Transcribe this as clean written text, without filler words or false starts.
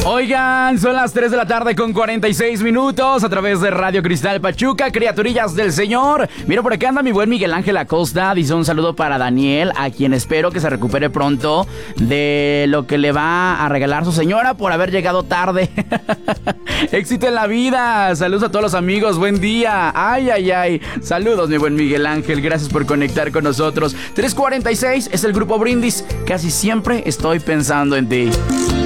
Oigan, son las 3 de la tarde con 46 minutos a través de Radio Cristal Pachuca, criaturillas del Señor. Mira, por acá anda mi buen Miguel Ángel Acosta. Dice un saludo para Daniel, a quien espero que se recupere pronto de lo que le va a regalar su señora por haber llegado tarde. Éxito en la vida. Saludos a todos los amigos. Buen día. Ay, ay, ay. Saludos, mi buen Miguel Ángel. Gracias por conectar con nosotros. 346 es el Grupo Brindis. Casi siempre estoy pensando en ti.